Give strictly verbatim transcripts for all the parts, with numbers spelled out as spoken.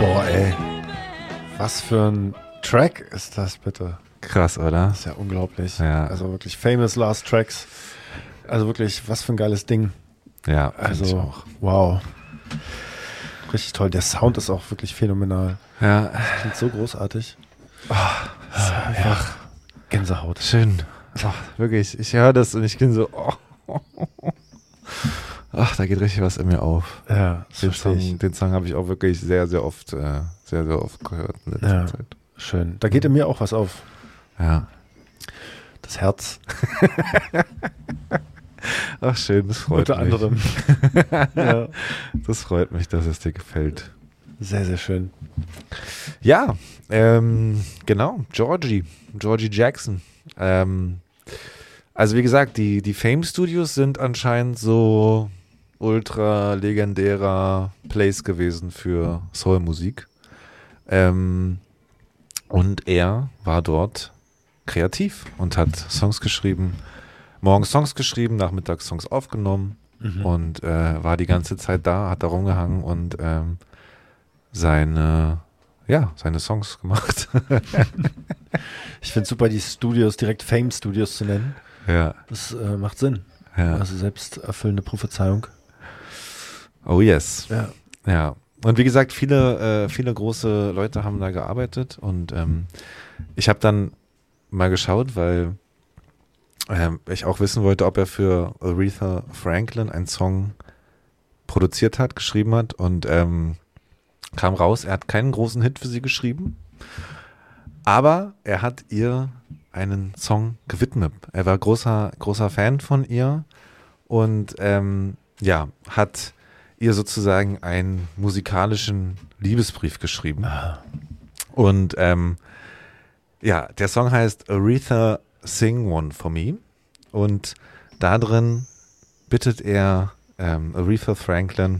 Boah, ey. Was für ein Track ist das bitte? Krass, oder? Das ist ja unglaublich. Ja. Also wirklich famous last tracks. Also wirklich, was für ein geiles Ding. Ja, Also, ich auch. wow. Richtig toll. Der Sound ist auch wirklich phänomenal. Ja. Das klingt so großartig. Oh, Das ist einfach ja. Gänsehaut. Schön. Oh, wirklich, ich höre das und ich bin so, oh. Ach, da geht richtig was in mir auf. Ja, das Den verstehe ich. Song, den Song habe ich auch wirklich sehr, sehr oft, äh, sehr, sehr oft gehört in letzter Ja. Zeit. Schön. Da geht in mir auch was auf. Ja. Das Herz. Ach, schön, das freut Unter mich. anderem. Ja. Das freut mich, dass es dir gefällt. Sehr, sehr schön. Ja, ähm, genau, Georgie, Georgie Jackson. Ähm, also wie gesagt, die, die Fame Studios sind anscheinend so ultra legendärer Place gewesen für Soul-Musik. Ähm, und er war dort kreativ und hat Songs geschrieben, morgens Songs geschrieben, nachmittags Songs aufgenommen Mhm. und äh, war die ganze Zeit da, hat da rumgehangen und ähm, seine, ja, seine Songs gemacht. Ich finde es super, die Studios direkt Fame Studios zu nennen. Ja, Das äh, macht Sinn. ja. Also selbst erfüllende Prophezeiung. Oh yes. Ja. Ja. Und wie gesagt, viele, äh, viele große Leute haben da gearbeitet und ähm, ich habe dann mal geschaut, weil ähm, ich auch wissen wollte, ob er für Aretha Franklin einen Song produziert hat, geschrieben hat und ähm, kam raus, er hat keinen großen Hit für sie geschrieben, aber er hat ihr einen Song gewidmet. Er war großer, großer Fan von ihr und ähm, ja, hat ihr sozusagen einen musikalischen Liebesbrief geschrieben. Ah. Und ähm, ja, der Song heißt Aretha Sing One For Me und da drin bittet er ähm, Aretha Franklin,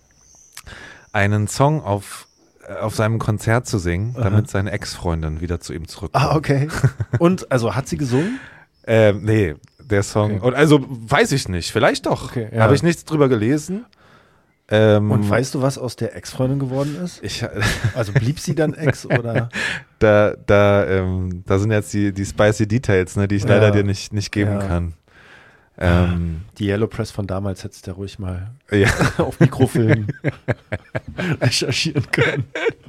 einen Song auf, äh, auf seinem Konzert zu singen, Aha. damit seine Ex-Freundin wieder zu ihm zurückkommt. Ah, okay. Und, also hat sie gesungen? Ähm, nee, der Song, Okay. und also weiß ich nicht, vielleicht doch. Okay, ja. Habe ich nichts drüber gelesen. Ähm, Und weißt du, was aus der Ex-Freundin geworden ist? ich, Also blieb sie dann Ex oder? da, da, ähm, da sind jetzt die, die spicy Details, ne, die ich Ja. leider dir nicht, nicht geben Ja. kann. Ähm, Die Yellow Press von damals hättest du ja ruhig mal ja. auf Mikrofilm recherchieren können.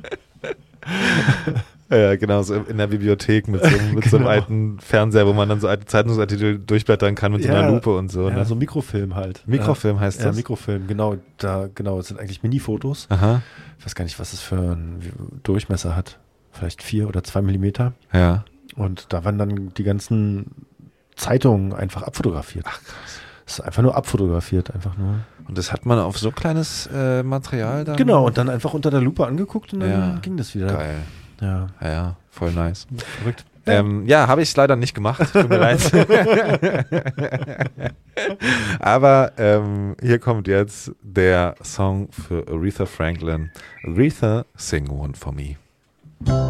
Ja, genau, so in der Bibliothek mit so, mit so einem Genau. alten Fernseher, wo man dann so alte Zeitungsartikel durchblättern kann mit so einer Ja. Lupe und so. Ja, Ne? so Mikrofilm halt. Mikrofilm heißt Ja, das? Mikrofilm, genau. Da, genau, es sind eigentlich Mini-Fotos. Aha, Ich weiß gar nicht, was es für einen Durchmesser hat. Vielleicht vier oder zwei Millimeter. ja. Und da waren dann die ganzen Zeitungen einfach abfotografiert. Ach krass. Es ist einfach nur abfotografiert, einfach nur. Und das hat man auf so kleines äh, Material dann? Genau, und dann einfach unter der Lupe angeguckt und dann Ja. ging das wieder. Geil. Ja, Ja, ja, voll nice. verrückt. Ähm, ja, habe ich leider nicht gemacht. Tut mir leid. Aber ähm, hier kommt jetzt der Song für Aretha Franklin. Aretha, Sing One For Me.